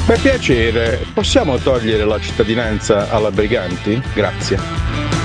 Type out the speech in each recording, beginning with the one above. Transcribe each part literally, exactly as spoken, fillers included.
Per piacere, possiamo togliere la cittadinanza alla Briganti? Grazie.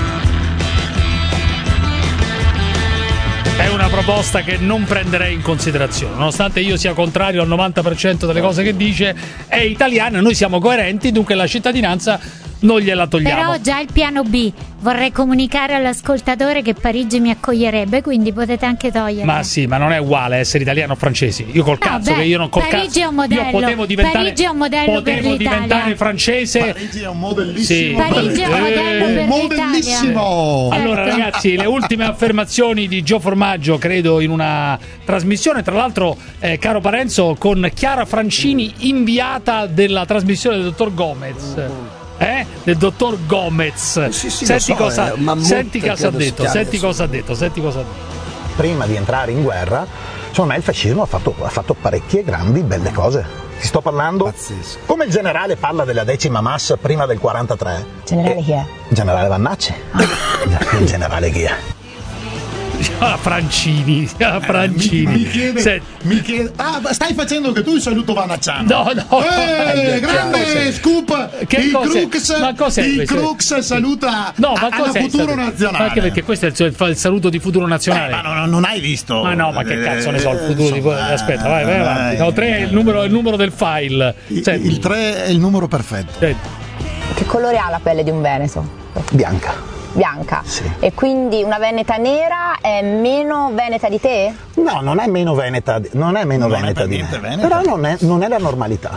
È una proposta che non prenderei in considerazione, nonostante io sia contrario al novanta per cento delle cose che dice. È italiana, noi siamo coerenti, dunque la cittadinanza non gliela togliamo. Però ho già il piano B. Vorrei comunicare all'ascoltatore che Parigi mi accoglierebbe, quindi potete anche toglierla. Ma sì, ma non è uguale essere italiano o francesi. Io col No, cazzo beh, che io non col Parigi cazzo. è un modello. Io potevo diventare Parigi è un modello potevo per l'Italia. diventare francese. Parigi è un modellissimo. Sì. Parigi è un modello Eh, per modellissimo. l'Italia. Allora Certo. ragazzi, le ultime affermazioni di Gio Formaggio, credo in una trasmissione, tra l'altro eh, caro Parenzo, con Chiara Francini, inviata della trasmissione del dottor Gomez. Eh? Del dottor Gomez. Sì, sì, senti lo so, cosa, eh, Mammut, senti cosa ha credo si detto, chiami, senti sì. cosa ha detto, senti cosa ha detto. Prima di entrare in guerra, secondo me il fascismo ha fatto, ha fatto parecchie grandi belle cose. Ti sto parlando? Pazzesco. Come il generale parla della decima massa prima del quarantatré. Generale chi è? Il generale Vannacci. Il generale chi è? Ah, Francini, ah, Francini. Mi, mi chiede, Senti. mi chiede. Ah, stai facendo che tu il saluto Vanacciano. No, no. Eh, grande Cos'è? scoop. Che il cos'è? Crux, Ma cos'è il questo? Crux saluta No, ma a- alla cos'è il Futuro saluto? Nazionale. Anche perché questo è il, suo- il saluto di Futuro Eh, Nazionale. ma non, non hai visto? Ma no, ma che cazzo ne so, il Eh, futuro di insomma, aspetta, vai, vai avanti. eh, No, tre è il numero, il numero del file. Il, Senti, il tre è il numero perfetto. senti. Che colore ha la pelle di un veneto? Bianca. Bianca. Sì. E quindi una veneta nera è meno veneta di te? No, non è meno veneta, di- non è meno Non è veneta per di niente me. veneta. Però non è, non è la normalità.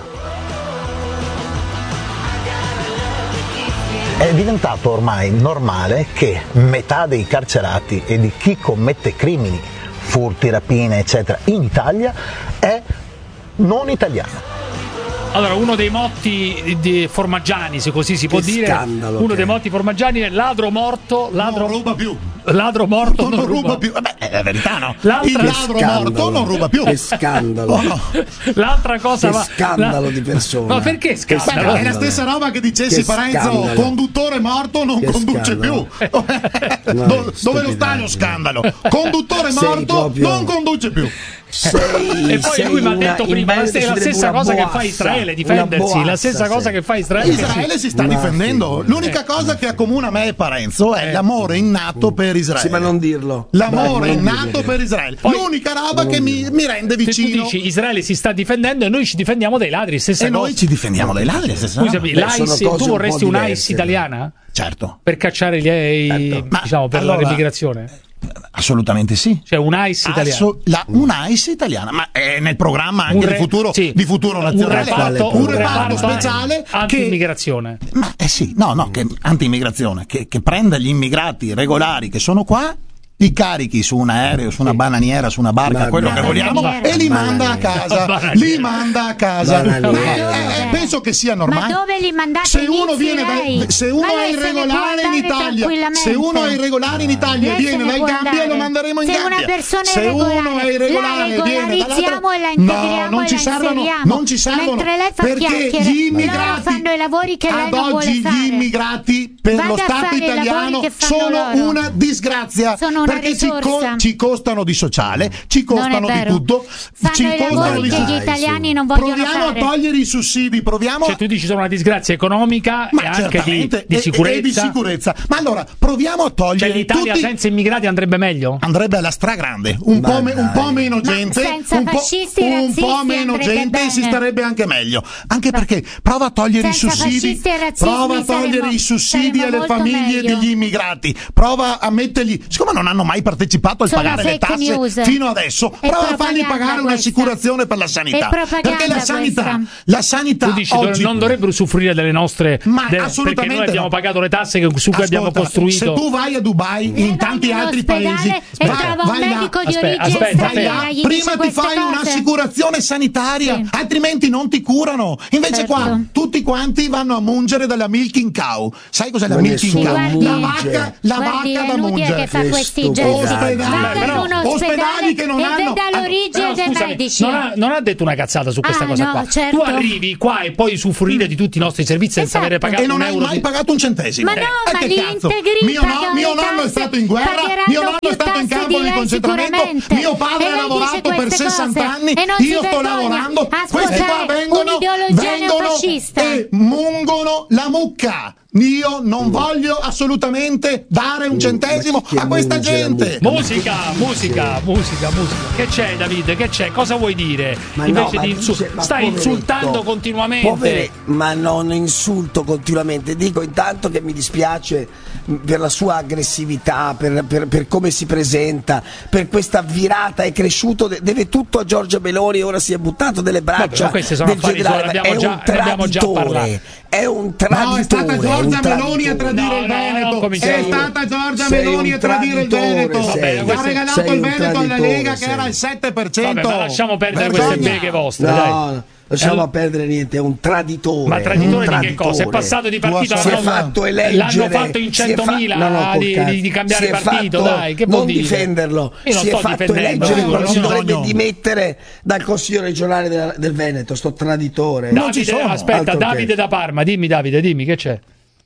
È diventato ormai normale che metà dei carcerati e di chi commette crimini, furti, rapine, eccetera, in Italia è non italiano. Allora, uno dei motti di formaggiani, se così si può Che dire, scandalo uno che dei è. motti formaggiani è ladro morto, ladro, Non ruba più. ladro morto Non, non, ruba più. Vabbè, è la verità, no? L'altra- Il ladro Scandalo. morto non ruba più. Che scandalo. Oh, no. L'altra cosa Che va- scandalo la- di persona. Ma perché Che Beh, scandalo? è la stessa roba che dicessi Che Parenzo, scandalo. conduttore morto non Che conduce scandalo. più. No, Do- dove lo sta stupidaggine. lo scandalo? Conduttore Sei morto proprio- non conduce più. Sei, E poi sei lui mi ha una- detto in prima la, Veneto st- ci la direbbe stessa una cosa che fa boassa, Israele, una difendersi, la boassa, stessa cosa sei. che fa Israele. Israele si sta Ma difendendo. sì. L'unica cosa che accomuna me e Parenzo è l'amore innato per Israele. Sì, ma non dirlo. L'amore Dai, non innato dirlo. per Israele. Poi- L'unica roba che mi, mi rende Se tu vicino. dici Israele si sta difendendo e noi ci difendiamo dai ladri, stessa E cosa. noi ci difendiamo dai ladri. stessa roba. Scusami, Beh, l'A I S, sono tu cose un vorresti po' un'A I S diverse. italiana? Certo. Per cacciare gli i Certo. Ma diciamo per allora- la remigrazione? Assolutamente sì. Cioè un'A I S italiana. Asso- la, un'A I S italiana, ma è nel programma anche Un di re- futuro, sì. di futuro Un nazionale. reparto, un reparto speciale che, anti-immigrazione. ma eh sì, no, no, che anti-immigrazione, che, che prenda gli immigrati regolari che sono qua, li carichi su un aereo, su una bananiera, su una barca, Ma- quello che vogliamo, bananiera. e li manda a Bananiera. casa. Bananiera. Li manda a casa. Bananiera. Eh, eh, penso che sia normale. Ma dove li mandate? Se uno Lizzy, viene lei? da, se uno Ma è lei se ne può irregolare in andare Italia, tranquillamente. se uno è irregolare in Italia e Lei se viene ne dal può Gambia, andare. lo manderemo in Se Gambia. una persona è se uno irregolare, è irregolare la e viene regolarizziamo e la dall'altro, integriamo no, non e ci la servono, inseriamo. non ci servono, Mentre lei fa perché chiacchiere, gli loro immigrati fanno i lavori che lei ad non vuole oggi fare. gli immigrati per Vada lo a Stato fare i lavori italiano che fanno sono loro. una disgrazia, Sono una perché ci, risorsa. ci costano di sociale, ci Non è costano di vero. tutto, Fanno ci i costano lavori di che gli Dai, italiani su. non vogliono Proviamo fare. a togliere i sussidi, proviamo Cioè tu dici sono una disgrazia economica ma e anche di, certamente, di e- sicurezza. e di sicurezza. Ma allora proviamo a Cioè togliere l'Italia tutti. senza immigrati andrebbe meglio? Andrebbe alla stragrande, un, Ma po', me- un dai. po' meno Ma gente, senza un po', fascisti e un razzisti po' meno andrebbe gente bene. si starebbe anche meglio. Anche perché prova a togliere Senza i sussidi, fascisti e razzisti prova a togliere saremmo- i sussidi saremmo alle molto famiglie meglio. degli immigrati, prova a mettergli, siccome non hanno mai partecipato a Sono pagare le fake tasse news. fino adesso, È prova a fargli propaganda pagare questa. un'assicurazione per la sanità. È propaganda Perché la sanità, questa. la sanità Tu dici oggi non dovrebbero usufruire delle nostre Ma de- assolutamente perché noi abbiamo no. pagato le tasse che, su cui abbiamo Ascolta, costruito. se tu vai a Dubai, Lei in va tanti in un altri ospedale paesi, e vai- trova un vai là. medico di Aspetta, origine aspetta, Vai straniera, là, gli prima dice ti queste fai cose. un'assicurazione sanitaria, Sì. altrimenti non ti curano. Invece Certo. qua tutti quanti vanno a mungere dalla milking cow. Sai cos'è la Ma milking nessuno cow? munge. La vacca, la Guardi, vacca è da inutile mungere. che fa Che questi stupidaggine. gesti. Ospedali, Vada in però, un ospedali ospedale che non e hanno- veda l'origine Però, dei scusami, medici. non ha, non ha detto una cazzata su questa Ah, cosa no, qua. certo. Tu arrivi qua e poi usufruire di tutti i nostri servizi senza Esatto. avere pagato E non un hai euro mai di... pagato un centesimo. Ma no, Eh, ma che li cazzo? integri, Mio, no- pagano mio le nonno è tasse, stato in guerra, pagheranno mio nonno più è stato in tasse campo di di lei concentramento, sicuramente. mio padre E ha lei lavorato dice per queste sessanta cose anni, e non si io sto vergogna lavorando, a questi qua sposare vengono, un'ideologia vengono fascista. e mungono la mucca. Io non voglio assolutamente dare un centesimo a questa gente. Musica, musica, musica, musica. Che c'è, Davide? Che c'è? Cosa vuoi dire? Ma Invece no, di ma insu- dice, ma stai poveretto, insultando continuamente. povere- ma non insulto continuamente. Dico intanto che mi dispiace per la sua aggressività, per, per, per come si presenta, per questa virata. È cresciuto, de- deve tutto a Giorgia Meloni. Ora si è buttato delle braccia. Vabbè, ma questi sono del affari generale. suoi, ne abbiamo È già- un ne abbiamo già traditore. parlato. È un traditore. No, è stata Giorgia un Meloni a tradire No, il no, Veneto. non È cominciamo. stata Giorgia Sei Meloni un a tradire il traditore, Veneto. sei. Vabbè, Ha regalato sei il un Veneto alla traditore, Lega che sei. era il sette per cento. Vabbè, ma lasciamo perdere Vergogna. queste beghe vostre, No, dai. lasciamo Eh, perdere niente, è un traditore. Ma traditore un di che cosa? È passato di partito, Si è l'hanno- fatto eleggere, l'hanno fatto in si è fa- centomila no, no, col di, cazzo. di- di cambiare Si è partito, fatto- dai, che vuol non dire? difenderlo, Io non si è sto fatto difendendo, eleggere, figurati. non si no, dovrebbe no. dimettere dal consiglio regionale della- del Veneto, sto traditore. Non ci Davide, sono. aspetta, Altro Davide che- da Parma, dimmi Davide, dimmi che c'è.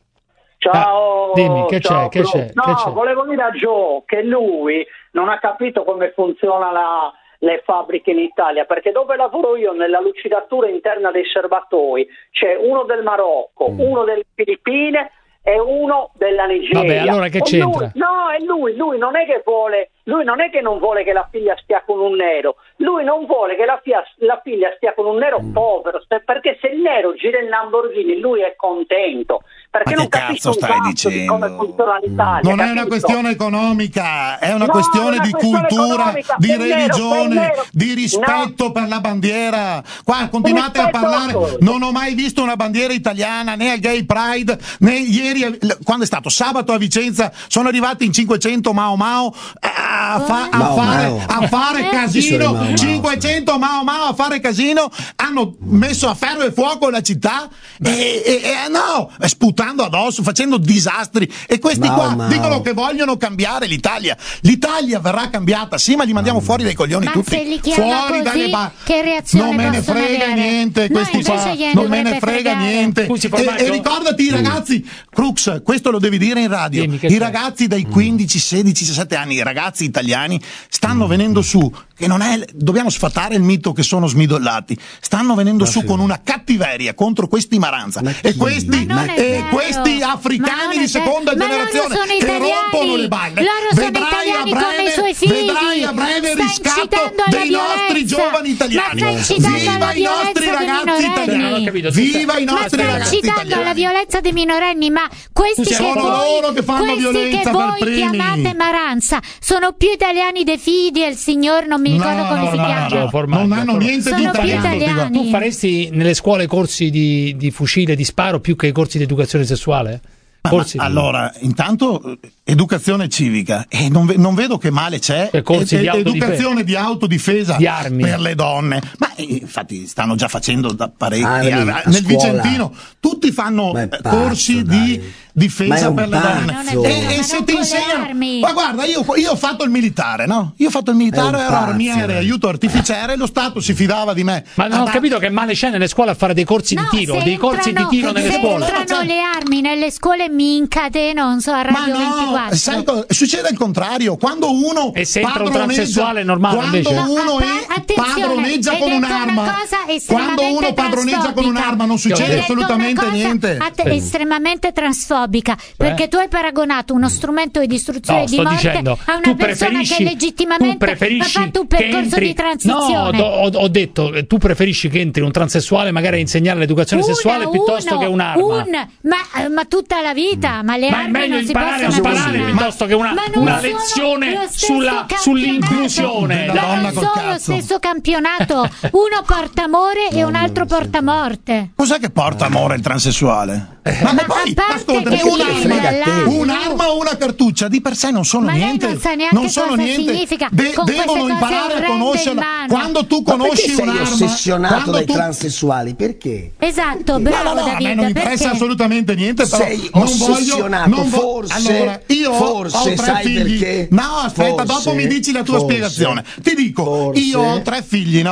Ciao, Ah, dimmi, che ciao, c'è, che Bru. c'è, No, che c'è? volevo dire a Joe che lui non ha capito come funziona la- le fabbriche in Italia, perché dove lavoro io, nella lucidatura interna dei serbatoi, c'è uno del Marocco, Mm. uno delle Filippine e uno della Nigeria. Vabbè, allora che E c'entra? lui- no, è lui, lui non è che vuole, lui non è che non vuole che la figlia stia con un nero, lui non vuole che la, fia- la figlia stia con un nero Mm. povero, se- perché se il nero gira in Lamborghini lui è contento, perché Ma non che capisce cazzo un stai cazzo di come dicendo? funziona l'Italia. Non è capito? una questione economica, è una No, questione è una di questione cultura, economica. di Sei nero, sei religione, nero. di rispetto per la bandiera. Qua continuate a Rispetto parlare. a cosa? Non ho mai visto una bandiera italiana né al Gay Pride né ieri, a- quando è stato sabato a Vicenza, sono arrivati in cinquecento Mao Mao a, fa- a Mao fare, Mao. a fare Eh? Chi sono i casino. Mao Mao? cinquecento Mao Mao a fare casino, hanno messo a ferro e fuoco la città e, e- e- no, sputando addosso, facendo disastri. E questi Mao qua Mao. dicono che vogliono cambiare l'Italia. L'Italia verrà cambiata, sì, ma li mandiamo fuori dai coglioni Ma tutti. se li chiama Fuori così, dalle ba- che reazione Non me ne possono frega avere? niente, No, questi invece qua. gliene Non me ne dovrebbe frega fregare. niente. Scusi, E, Formaggio? e ricordati, i ragazzi, Crux, questo lo devi dire in radio. Dimmi che I c'è. ragazzi dai quindici, sedici, diciassette anni, i ragazzi italiani, stanno venendo su. Che non è, dobbiamo sfatare il mito che sono smidollati. Stanno venendo su con una cattiveria contro questi Maranza. Ma E chi? questi, Ma non è e vero. questi Ma africani non di è seconda vero. Ma loro generazione sono che italiani. rompono le balle. Loro sono Vedrai a italiani come breve, i suoi figli. vedrai a breve il Sta riscatto incitando alla dei nostri violenza. giovani italiani. Ma sta incitando Viva alla i nostri violenza dei ragazzi minorenni. italiani. Non ho capito, tu Viva stai- i Ma nostri sta ragazzi incitando alla italiani. violenza dei minorenni, ma questi Tu che sei- voi, Sono loro che fanno questi violenza che per voi primi. chiamate Maranza sono più italiani dei Fidi e il signor non mi ricordo No, come no, si no, chiama. no, Formaggio, non hanno Formaggio. niente di Sono più italiano. questi qua. italiani. Tu faresti nelle scuole corsi di, di fucile, di sparo, più che i corsi di educazione sessuale? Ma- Corsi ma di- allora, intanto eh, educazione civica e non, ve- non vedo che male c'è. Cioè, corsi E- di e- autodifesa. educazione di autodifesa Di armi. per le donne. Ma eh, infatti stanno già facendo da parecchi Armi, eh, a nel scuola. Vicentino. Tutti fanno Ma è eh, pazzo, corsi dai. di Ma è difesa un per le pazzo. donne. Ma non è vero, E, ma e se non ti con le insegnano. armi. Ma guarda, io, io ho fatto il militare, no? Io ho fatto il militare, È un ero pazzo, armiere, eh. aiuto artificiere, e lo Stato si fidava di me. Ma non ho Ah, capito che male c'è nelle scuole a fare dei corsi No, di tiro, se dei corsi di entrano- tiro nelle se scuole. entrano le armi nelle scuole mi incateno, non so, a Ma Radio no, ventiquattro. sai cosa? Succede il contrario, quando uno E se entra un padroneggia- transessuale è normale, quando invece? uno No, è a- attenzione, padroneggia hai con detto un'arma, una cosa quando estremamente uno padroneggia con transfobica. un'arma non Hai succede detto assolutamente una cosa niente. a te- estremamente transfobica, perché tu hai paragonato uno strumento di distruzione No, di sto morte dicendo, a una tu persona preferisci, che tu legittimamente ha preferisci fatto un che percorso entri- di transizione. No, ho, ho detto, eh, tu preferisci che entri un transessuale magari a insegnare l'educazione Una, sessuale piuttosto uno, che un'arma. un- ma, ma tutta la vita, ma le Ma è armi meglio non si imparare a possono sparare avvicinare. piuttosto che una, Ma non una sono lezione lo stesso sulla, campionato. sull'inclusione. Della Ma donna non col sono lo cazzo. stesso campionato, uno porta amore e un altro porta morte. Cos'è che porta amore il transessuale? Ma, Ma poi, a parte ascoltami, che un'arma, frega a te. un'arma o una cartuccia di per sé non sono Ma lei niente. non sa neanche sono cosa niente. significa. De- Con queste devono cose imparare a orrende in conoscerla. mano. Quando tu Ma perché conosci sei un'arma, ossessionato quando dai tu- transessuali? Perché? Esatto, No, bravo no, no, a me Davide, non interessa perché? assolutamente niente, però Sei non voglio, ossessionato, non vo- forse- allora, io ho- forse ho tre sai figli. perché? No, aspetta, Forse- dopo mi dici la tua forse- spiegazione. Ti dico, forse- io ho tre figli, no?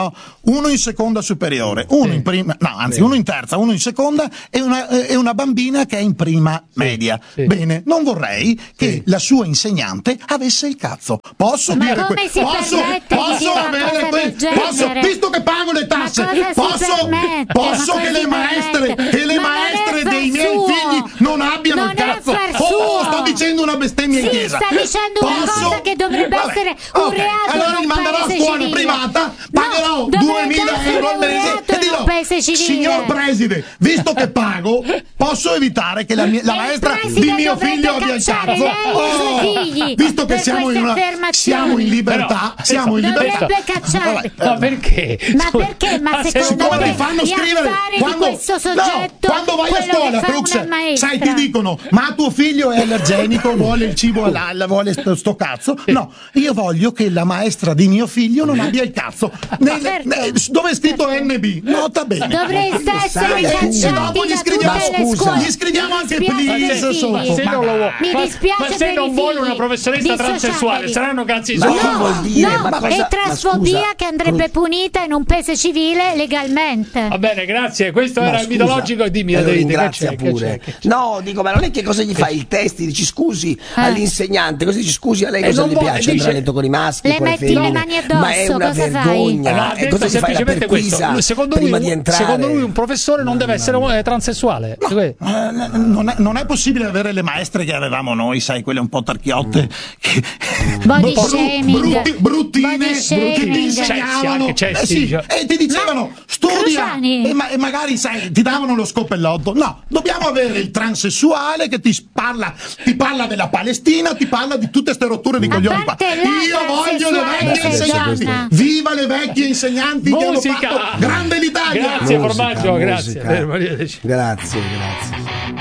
uno in seconda superiore, uno in prima, no, anzi, uno in terza, uno in seconda e una, e una bambina che è in prima media. Sì. Bene, non vorrei che Sì. la sua insegnante avesse il cazzo. Posso Ma dire come que- si posso, permette di posso dire una avere cosa que- del genere? posso, visto che pago le tasse, Ma cosa si posso, permette? posso Ma che cosa le si maestre, permette? che le Ma non è maestre far dei miei suo. figli non abbiano Non il è cazzo. far Oh, suo. sto dicendo una bestemmia in Sì, chiesa. sta dicendo una Posso? cosa che dovrebbe Vabbè, essere un ok, reato allora in li un manderò a paese scuola civile. privata, No, pagherò dovrebbe duemila essere euro al un mese reato e in dirò, un paese civile. signor Preside, visto che pago, posso evitare che la, mia, la E il maestra di preside mio dovrebbe figlio abbia il cacciare cazzo? lei e i suoi figli visto che per siamo in, queste una, affermazioni. siamo in libertà, Però, siamo in libertà. Dovrebbe cacciarli. Ma perché? Ma Scusa, perché? Ma se- secondo Siccome me ti fanno gli scrivere affari quando, di questo no, soggetto, quando vai a quello scuola, che fa Crux, una maestra. sai, ti dicono ma tuo figlio è allergenico, vuole il cibo all'alla, vuole sto, sto cazzo. No, io voglio che la maestra di mio figlio non abbia il cazzo. Nel, Certo. ne- dove è scritto N B? Nota bene. Dovreste essere E cacciati dopo gli da scriviamo, tutte le scusa, scuole. gli scriviamo Mi anche dispiace please per i sotto. figli. Se non lo vuoi. Mi Ma- dispiace ma se per non i vuole figli. una professoressa transessuale, Dissociateli. saranno cazzi Ma suoi. che vuol dire? No, Ma cosa- è ma trasfobia scusa, che andrebbe Cruz- punita in un paese civile legalmente. Va bene, grazie. Questo Ma era il scusa, mitologico. Dimmi, e lo David, che ringrazia c'è, che pure. c'è, che c'è? No, dico, ma non è che cosa gli fai il test, dici scusi all'insegnante, così dici scusi a lei E cosa non gli vuole, piace, dice- andare a letto con i maschi, Le con le metti le femmine. mani addosso, ma è una cosa fai? vergogna. No, ha e detto cosa gli fai la semplicemente questo. perquisa Secondo lui, prima un- di entrare? secondo lui un professore non deve essere eh, transessuale. Eh, non, è, non è possibile avere le maestre che avevamo noi, sai, quelle un po' tarchiotte, che, Body bru- shaming. brutti- bruttine, Body shaming. che ti Cessi, insegnavano anche Cessi, eh sì, dice. e ti dicevano studia Cruciani. e, ma- e magari sai, ti davano lo scopellotto. No, dobbiamo avere il transessuale che ti parla, ti parla della Palestina, ti parla di tutte ste rotture di A coglioni qua. parte la Io voglio le transessuale vecchie sei insegnanti, donna. viva le vecchie insegnanti che hanno Musica. fatto grande l'Italia. Grazie, Musica, Formaggio, grazie. musica. Fermo, arrivederci. Grazie, grazie.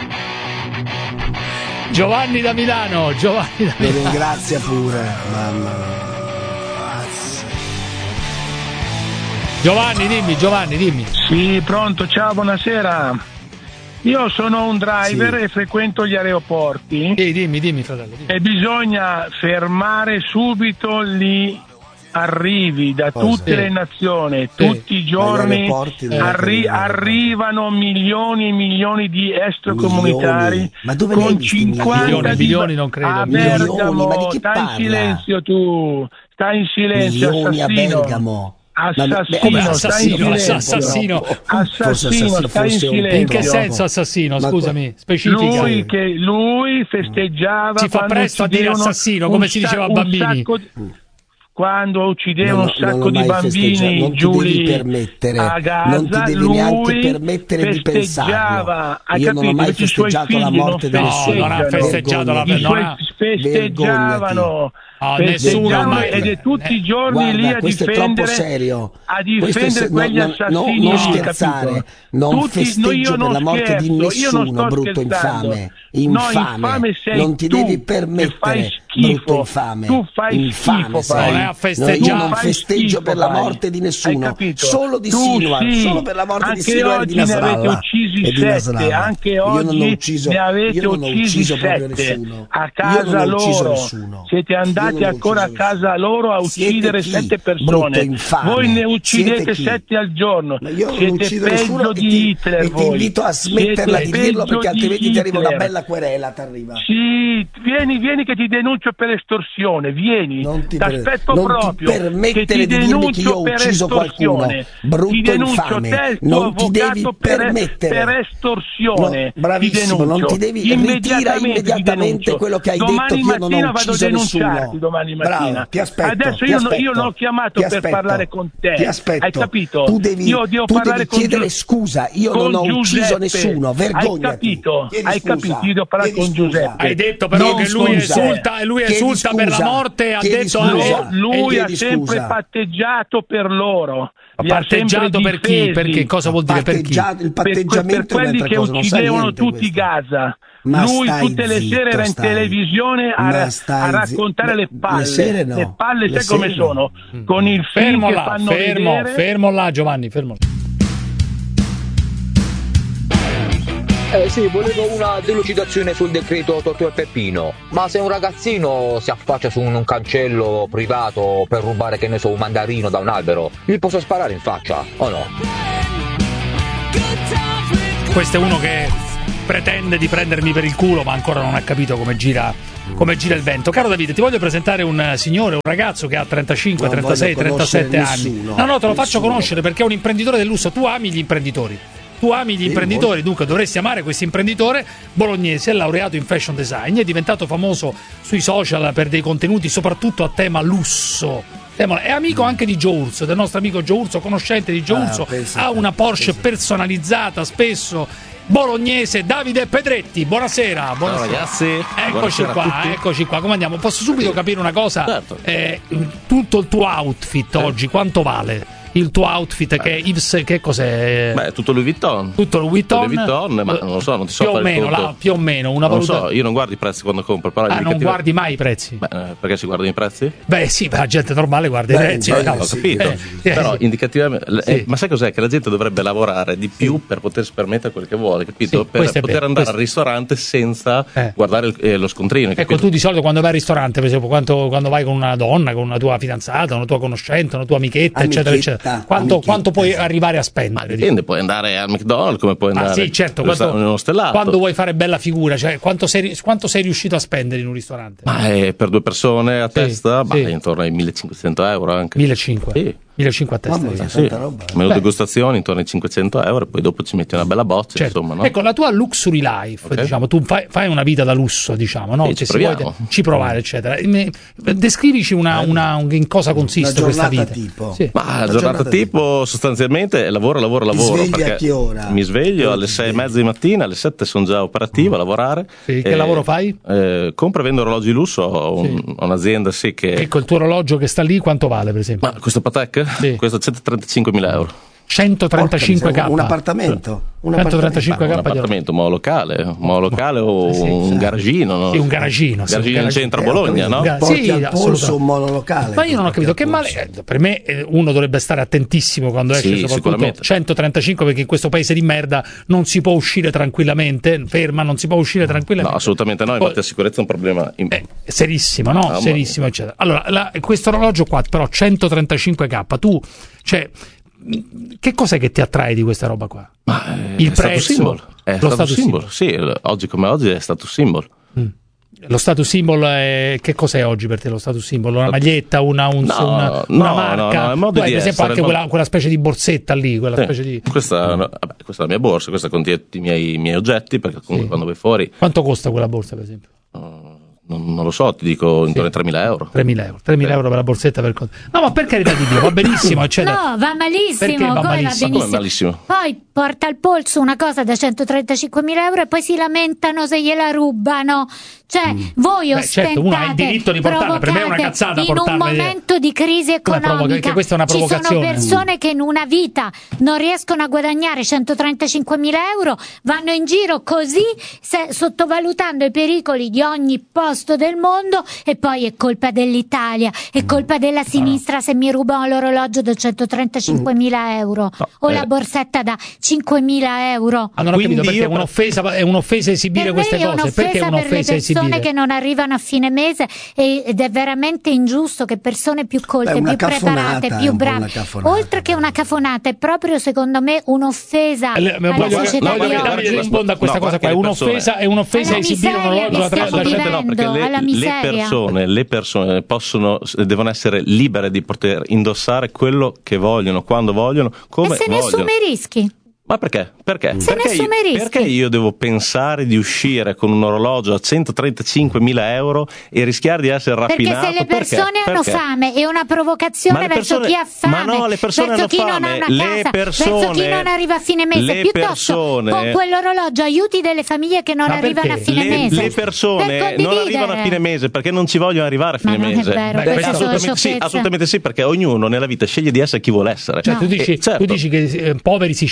Giovanni da Milano, Giovanni da Lo Milano. ringrazia pure, mamma mia. Giovanni, dimmi, Giovanni, dimmi. Sì, pronto, ciao, buonasera. Io sono un driver Sì. e frequento gli aeroporti Sì, dimmi, dimmi, fratello. Dimmi. e bisogna fermare subito gli arrivi da Cosa? tutte Sì. le nazioni, Sì. tutti i giorni aeroporti dove arri- arrivano? arrivano milioni e milioni di extracomunitari Milioni? Ma dove li hai con visti cinquanta milioni? di- Milioni non credo, a milioni. Bergamo, Milioni, ma di chi stai in parla? silenzio tu, stai in silenzio, Milioni a assassino. Bergamo. Assassino, Come stai in assassino? silenzio. Assassino. Forse Assassino, stai in forse un po' silenzio. In che troppo. senso assassino? Ma Scusami, specifica. Lui, che lui festeggiava Si fa quando presto a dire uccidevano assassino, un come si sa- diceva a un bambini. sacco di- quando uccidevano Non- un sacco non ho di mai festeggiato, bambini non ti giuli devi permettere, a Gaza, non ti devi lui neanche permettere di festeggiava, pensarlo. hai Io non ho capito? mai Perché i suoi festeggiato la figli morte di non nessuno. No, non ha festeggiato la- I non suoi ha- festeggiavano. No, nessuno festeggiavano mai- ed è tutti i giorni Guarda, lì a questo è troppo difendere serio. a Questo è difendere se- quegli no, no, assassini, no, non hai scherzare, capito? non Tutti- no, festeggio io per non la morte scherzo, di io non nessuno, sto brutto scherzando. infame. No, Infame, infame sei non ti tu devi che permettere, fai schifo. brutto infame. Tu fai infame schifo, sei. fai. Non è a No, festeggiare. io non Fai festeggio schifo, per la fai. morte di Hai nessuno, capito? solo di Tu Sinoar, sì. solo per la morte Anche di Sinoar e di oggi ne avete Nasrallah uccisi e di sette, Nasrallah. anche Io non ho oggi ucciso, ne avete io non ho uccisi ucciso proprio sette nessuno. a Io casa non ho ucciso loro. nessuno. Siete Io andati non ho ancora a ucciso casa nessuno. loro a Siete uccidere chi? sette Brutto persone. infame. Voi ne uccidete Siete chi? sette al giorno. Ma io non Siete uccido nessuno peggio e di ti, Hitler. e ti voi. invito a smetterla Siete di dirlo peggio perché di altrimenti ti arriva una Hitler. bella querela, ti arriva. Sì, vieni, vieni che ti denuncio per estorsione, vieni, Non ti, ti per- aspetto non ti proprio che permettere ti di dirmi che denuncio io ho per ucciso qualcuno, estorsione. brutto Ti denuncio infame, te, il tuo non ti devi avvocato per, permettere. per estorsione. No, bravissimo, ti non denuncio. ti devi ritira Immediatamente immediatamente ti denuncio. quello che hai domani detto che io non mattina ho vado a ucciso denunciarti nessuno. domani mattina. Bravo, ti aspetto. Adesso ti io, no- aspetto, io non ho chiamato ti per aspetto, parlare con te. Ti aspetto. Hai capito? Tu devi, io devo tu parlare devi con chiedere Giu- scusa, io con non ho ucciso Giuseppe. nessuno, vergognati. Hai capito? Chiedi Hai scusa, capito? Io devo parlare chiedi con scusa. Giuseppe. Hai detto però Chiedi che lui scusa. esulta, e lui Chiedi esulta per la scusa. morte, ha Chiedi detto scusa. anche- Lui chiedi ha sempre scusa. patteggiato per loro. Ha Li ha patteggiato sempre per chi? difesi. Perché cosa vuol dire per chi? Patteggiato- il Per, que- patteggiamento per è quelli un'altra che cosa, non sa uccidevano niente tutti questo. Gaza. Ma Lui stai tutte le zitto, sere era in stai. televisione a, Ma ra- stai a raccontare zitto. le palle. Le sere no. Le palle Le sai come sere no. sono? Con il film Fermo che là, fanno fermo, vedere. fermo là Giovanni, fermo là. Eh sì, volevo una delucidazione sul decreto Totò e Peppino. Ma se un ragazzino si affaccia su un, un cancello privato per rubare, che ne so, un mandarino da un albero, gli posso sparare in faccia, o no? Questo è uno che pretende di prendermi per il culo, ma ancora non ha capito come gira, come gira il vento. Caro Davide, ti voglio presentare un signore, un ragazzo che ha trentacinque, trentasei, trentasette anni. No, no, te lo nessuno. faccio conoscere perché è un imprenditore del lusso. Tu ami gli imprenditori. Tu ami gli imprenditori, dunque dovresti amare questo imprenditore bolognese, è laureato in fashion design, è diventato famoso sui social per dei contenuti soprattutto a tema lusso. È amico anche di Gio Urso, del nostro amico Gio Urso, conoscente di Gio Urso, ah, ha una Porsche personalizzata spesso. Bolognese, Davide Pedretti, buonasera, buonasera. Ciao ragazzi, eccoci buonasera qua, eccoci qua. Come andiamo? Posso subito capire una cosa? Certo. Eh, tutto il tuo outfit eh. oggi, quanto vale? Il tuo outfit che Yves, che cos'è? Beh, tutto Louis Vuitton. Tutto Louis Vuitton. Louis Vuitton, ma non lo so, non ti so più fare o meno, il conto. là, più o meno una non valuta... lo so, io non guardo i prezzi quando compro, però ah, non guardi mai i prezzi? Beh, perché si guardano i prezzi? Beh, sì, la gente normale guarda i prezzi. Beh, no, ho capito. Eh, però sì. indicativamente Sì. eh, ma sai cos'è? Che la gente dovrebbe lavorare di più per potersi permettere quel che vuole, capito? Sì, per questo è poter vero, andare questo- al ristorante senza Eh. guardare il- eh, lo scontrino, Ecco, capito? tu di solito quando vai al ristorante, per esempio, quanto- quando vai con una donna, con una tua fidanzata, una tua conoscente, una tua amichetta, eccetera, Amichetta, eccetera, quanto, amichetta. quanto puoi arrivare a spendere? Ma dipende, puoi andare al McDonald's come puoi andare Ah sì, certo, allo sta- quando, nello stellato. quando vuoi fare bella figura, cioè quanto sei, quanto sei riuscito a spendere in un ristorante? Ma eh, per due persone a Sì, testa, bah, sì. intorno ai millecinquecento euro anche. millecinquecento. Sì. millecinquecento a Mamma testa. mia, Sì, tanta roba. meno Beh. degustazioni intorno ai cinquecento euro e poi dopo ci metti una bella boccia, Certo. insomma, no? Ecco, la tua luxury life, Ok. diciamo, tu fai, fai una vita da lusso, diciamo, no? Sì, Che ci si vuoi- proviamo. ci provare, eccetera. Me- Descrivici una, una, un- in cosa consiste Una questa giornata vita. tipo. Sì. Ma la La giornata giornata tipo sostanzialmente è lavoro, lavoro, Ti lavoro. svegli a perché che ora? Mi sveglio Dove alle ti sei e svegli? mezza di mattina, alle sette sono già operativo a lavorare. Sì, che lavoro fai? Eh, compro e vendo orologi di lusso, ho, un- Sì. ho un'azienda sì che... Ecco, il tuo orologio che sta lì, quanto vale, per esempio? Ma questo Patek? Sì. Questo centotrentacinquemila euro. centotrentacinque k. Un appartamento. Un centotrentacinque Un k di orologio. appartamento monolocale, un monolocale o Sì, un sì. garagino, no? Sì, un garagino, sì, un Garagino in garagino. centro a Eh, ho Bologna, capito. no? Ga- Porti sì, al polso assolutamente. un monolocale. Ma io non ho capito che male. eh, Per me eh, uno dovrebbe stare attentissimo quando esce, Sì, soprattutto sicuramente. centotrentacinque, perché in questo paese di merda non si può uscire tranquillamente, ferma, non si può uscire No, tranquillamente. assolutamente no, infatti la sicurezza è un problema in- Eh, serissimo, no? Ah, serissimo, ma- eccetera. Allora, la- questo orologio qua, però, centotrentacinque k, tu, cioè, che cos'è che ti attrae di questa roba qua? Ma è Il status prezzo? symbol. È Lo status status symbol. Sì, l- oggi come oggi è status symbol. Lo status symbol è... che cos'è oggi per te lo status symbol? Una maglietta, una, un- No, una, no, una no, marca? no, è modo Tu hai, di per esempio essere, anche no? quella, quella specie di borsetta lì, quella Sì. specie di... Questa, no, vabbè, questa è la mia borsa, questa contiene tutti i miei, i miei oggetti, perché comunque Sì. quando vai fuori, Quanto costa quella borsa, per esempio? uh, non, non lo so, ti dico intorno ai tremila euro. tremila euro. tremila euro per la borsetta per conto. No, ma per carità di Dio, va benissimo, eccetera. No, va malissimo. Perché va come malissimo? va Come malissimo? Poi porta al polso una cosa da centotrentacinquemila euro e poi si lamentano se gliela rubano. Cioè, voi Beh, ostentate, certo, uno ha il diritto di portarla, per me è una provocate cazzata in un portarla via. momento di crisi Una provoca- economica. che questa è una Ci sono provocazione. persone che in una vita non riescono a guadagnare centotrentacinquemila euro, vanno in giro così, se- sottovalutando i pericoli di ogni posto del mondo, e poi è colpa dell'Italia, è colpa della sinistra se mi rubano l'orologio da centotrentacinquemila euro No, o eh. la borsetta da cinquemila euro. Ah, non ho capito, Quindi perché è io- un'offesa, è un'offesa esibire Per me queste è cose? Perché è un'offesa per le un'offesa persone esibire? che non arrivano a fine mese, e- ed è veramente ingiusto che persone più colte, Beh, una più preparate, cafonata, è più un po' brave, una cafonata, oltre che una cafonata, è proprio secondo me un'offesa Eh, alla voglio- società voglio di che Davide oggi. risponda a questa No, cosa qua. È guarda che le un'offesa, è un'offesa Alla esibire un miseria orologio che da tre- stiamo da Assolutamente no, vivendo, perché alla le, le miseria. persone, le persone possono, devono essere libere di poter indossare quello che vogliono, quando vogliono, come E se ne vogliono. assume i rischi. Ma perché? Perché? Se ne Perché io, assume i rischi. perché io devo pensare di uscire con un orologio a centotrentacinquemila euro e rischiare di essere rapinato? Perché se le Perché? persone hanno Perché? fame è una provocazione Ma le verso persone- chi ha fame, ma no, le persone verso hanno chi non fame. ha una Le casa, persone- verso chi non arriva a fine mese. le Piuttosto persone- con quell'orologio aiuti delle famiglie che non Ma arrivano a perché? fine Le, mese. le persone Per non condividere. arrivano a fine mese perché non ci vogliono arrivare a Ma fine non è mese. vero, Beh, queste questo sono assolutamente, sì, sciocchezze. assolutamente sì, perché ognuno nella vita sceglie di essere chi vuole essere. Cioè, No. tu dici, Eh, certo. tu dici che eh, poveri si sceglie di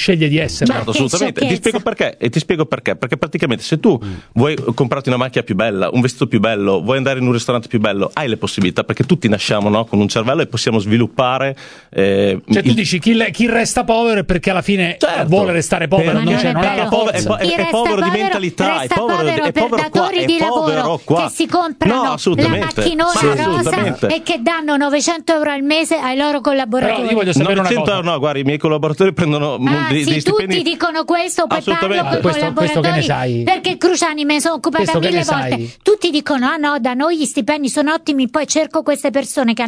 essere. Certo, assolutamente. E ti spiego perché. E ti spiego perché. Perché praticamente se tu vuoi comprarti una macchina più bella, un vestito più bello, vuoi andare in un ristorante più bello, hai le possibilità, perché tutti nasciamo, no, con un cervello e possiamo sviluppare. Eh, cioè tu il... dici chi, le, chi resta povero è perché alla fine certo, vuole restare povero, non, c'è, non è una povero, forza. è, è, è povero di mentalità, è povero, povero è per povero datori qua, di è povero lavoro qua. che si comprano no, la macchinona sì, rosa e che danno novecento euro al mese ai loro collaboratori. Però io voglio sapere una cosa. No, guarda, i miei collaboratori prendono Ah, dei, sì, dei tutti stipendi... dicono questo, poi parlo con i questo, collaboratori, questo che ne sai? perché Cruciani me ne sono occupata Questo che mille ne volte. sai? Tutti dicono, ah no, da noi gli stipendi sono ottimi, poi cerco queste persone che